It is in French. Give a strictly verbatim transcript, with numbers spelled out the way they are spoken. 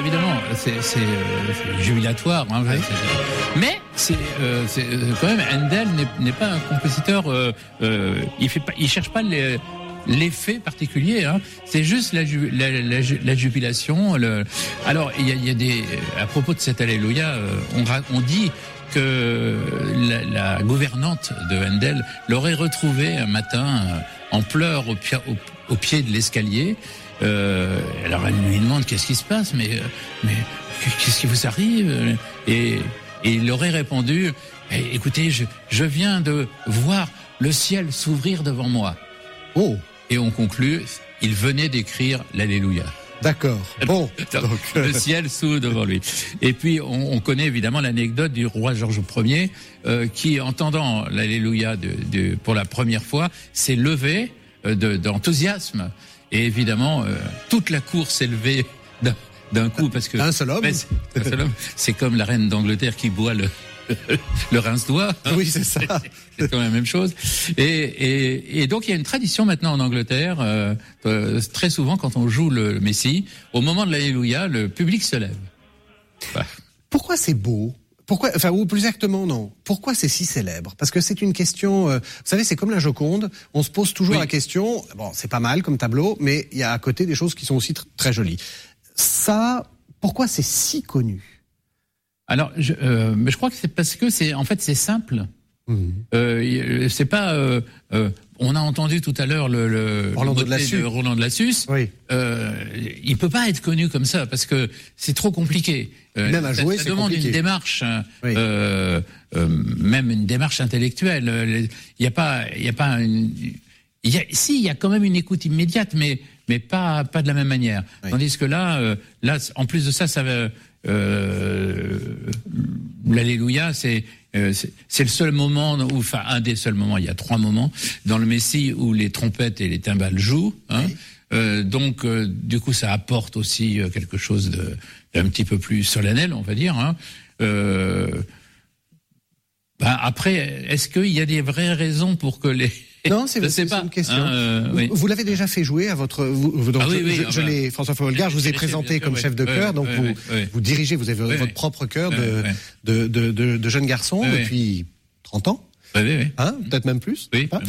évidemment, c'est, c'est, c'est jubilatoire. Hein, oui. c'est, mais c'est, euh, c'est quand même Handel n'est, n'est pas un compositeur. Euh, euh, il fait pas, il cherche pas les, l'effet particulier. Hein. C'est juste la, ju, la, la, la jubilation. Le... Alors il y a, il y a des. À propos de cet Alléluia, on, on dit que la, la gouvernante de Handel l'aurait retrouvé un matin en pleurs au, au, au pied de l'escalier. Euh, alors elle lui demande qu'est-ce qui se passe, mais mais qu'est-ce qui vous arrive? Et, et il aurait répondu eh, écoutez, je, je viens de voir le ciel s'ouvrir devant moi. Oh. Et on conclut, il venait d'écrire l'Alléluia. D'accord. Bon, donc, le ciel s'ouvre devant lui. Et puis on, on connaît évidemment l'anecdote du roi Georges Ier euh, qui, entendant l'Alléluia de, de, pour la première fois, s'est levé euh, de, d'enthousiasme. Et évidemment, euh, toute la cour s'est levée d'un, d'un coup parce que un seul homme. Ben, c'est, un seul homme. C'est comme la reine d'Angleterre qui boit le le rince-doigt. Hein. Oui, c'est ça. C'est quand même la même chose. Et, et, et donc il y a une tradition maintenant en Angleterre. Euh, euh, très souvent, quand on joue le, le Messie, au moment de l'Alléluia, le public se lève. Bah. Pourquoi c'est beau? Pourquoi, enfin, ou plus exactement, non. Pourquoi c'est si célèbre? Parce que c'est une question, euh, vous savez, c'est comme la Joconde. On se pose toujours oui. la question, bon, c'est pas mal comme tableau, mais il y a à côté des choses qui sont aussi tr- très jolies. Ça, pourquoi c'est si connu? Alors, je, euh, mais je crois que c'est parce que c'est, en fait, c'est simple. Mmh. Euh, c'est pas, euh, euh, on a entendu tout à l'heure le, le Roland de Lassus. De Roland de Lassus. Oui. Euh, il peut pas être connu comme ça parce que c'est trop compliqué. Euh, même à jouer, ça, ça c'est demande compliqué. Une démarche, oui. euh, euh, même une démarche intellectuelle. Il y a pas, il y a pas une. Il y a, si, il y a quand même une écoute immédiate, mais mais pas pas de la même manière. Oui. Tandis que là, euh, là, en plus de ça, ça va. Euh, l'Alléluia, c'est, euh, c'est c'est le seul moment, où, enfin un des seuls moments. Il y a trois moments dans le Messie où les trompettes et les timbales jouent. Hein. Oui. Euh, donc, euh, du coup, ça apporte aussi euh, quelque chose de d'un petit peu plus solennel, on va dire. Hein. Euh, ben après, est-ce qu'il y a des vraies raisons pour que les non, c'est, c'est, c'est pas. une question. Hein, euh, oui. Vous l'avez déjà fait jouer à votre. Vous, donc, ah, oui, je, oui, je, enfin, je l'ai, François Follgar, je vous ai présenté sûr, comme oui, chef de chœur, oui, donc oui, vous, oui, vous dirigez, vous avez oui, votre oui. propre chœur oui, de, oui. de, de, de, de jeunes garçons oui, depuis trente ans. Oui, oui, oui. Hein, peut-être même plus. Oui. Pas